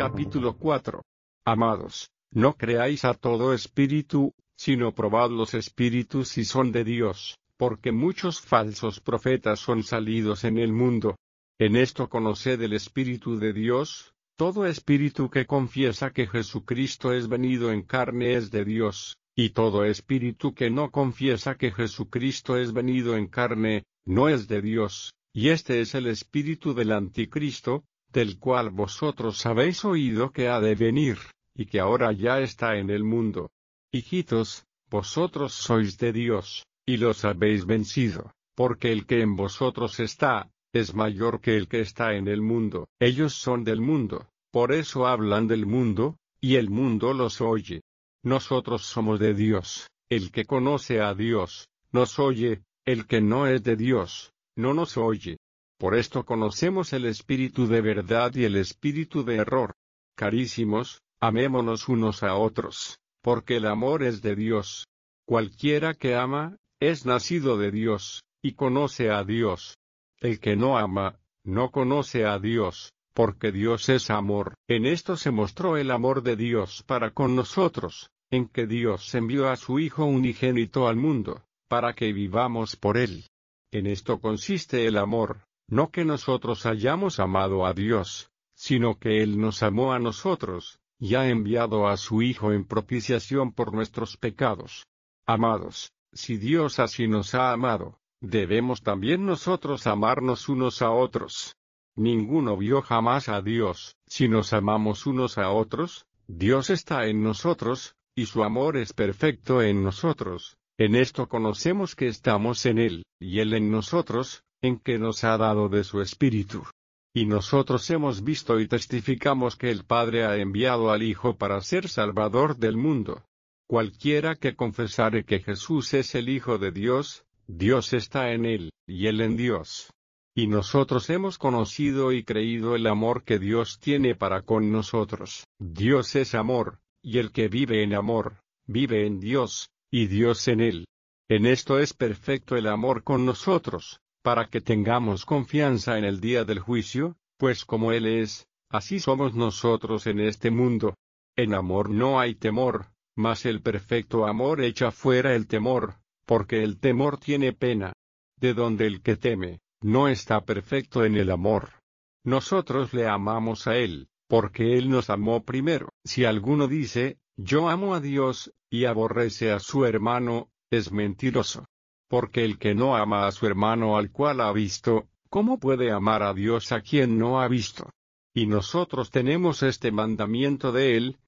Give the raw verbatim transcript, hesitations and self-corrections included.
Capítulo cuatro. Amados, no creáis a todo espíritu, sino probad los espíritus si son de Dios, porque muchos falsos profetas son salidos en el mundo. En esto conoced el Espíritu de Dios. Todo espíritu que confiesa que Jesucristo es venido en carne es de Dios, y todo espíritu que no confiesa que Jesucristo es venido en carne, no es de Dios, y este es el espíritu del anticristo, del cual vosotros habéis oído que ha de venir, y que ahora ya está en el mundo. Hijitos, vosotros sois de Dios, y los habéis vencido, porque el que en vosotros está, es mayor que el que está en el mundo. Ellos son del mundo, por eso hablan del mundo, y el mundo los oye. Nosotros somos de Dios. El que conoce a Dios, nos oye; el que no es de Dios, no nos oye. Por esto conocemos el espíritu de verdad y el espíritu de error. Carísimos, amémonos unos a otros, porque el amor es de Dios. Cualquiera que ama, es nacido de Dios, y conoce a Dios. El que no ama, no conoce a Dios, porque Dios es amor. En esto se mostró el amor de Dios para con nosotros, en que Dios envió a su Hijo unigénito al mundo, para que vivamos por él. En esto consiste el amor, no que nosotros hayamos amado a Dios, sino que Él nos amó a nosotros, y ha enviado a su Hijo en propiciación por nuestros pecados. Amados, si Dios así nos ha amado, debemos también nosotros amarnos unos a otros. Ninguno vio jamás a Dios. Si nos amamos unos a otros, Dios está en nosotros, y su amor es perfecto en nosotros. En esto conocemos que estamos en Él, y Él en nosotros, en que nos ha dado de su Espíritu. Y nosotros hemos visto y testificamos que el Padre ha enviado al Hijo para ser Salvador del mundo. Cualquiera que confesare que Jesús es el Hijo de Dios, Dios está en él, y él en Dios. Y nosotros hemos conocido y creído el amor que Dios tiene para con nosotros. Dios es amor, y el que vive en amor, vive en Dios, y Dios en él. En esto es perfecto el amor con nosotros, para que tengamos confianza en el día del juicio, pues como Él es, así somos nosotros en este mundo. En amor no hay temor, mas el perfecto amor echa fuera el temor, porque el temor tiene pena. De donde el que teme, no está perfecto en el amor. Nosotros le amamos a Él, porque Él nos amó primero. Si alguno dice, yo amo a Dios, y aborrece a su hermano, es mentiroso. Porque el que no ama a su hermano al cual ha visto, ¿cómo puede amar a Dios a quien no ha visto? Y nosotros tenemos este mandamiento de Él,